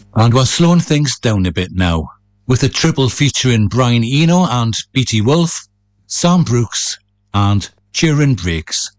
And we're slowing things down a bit now, with a triple featuring Brian Eno and BT Wolf, Sam Brooks and Kieran Breaks.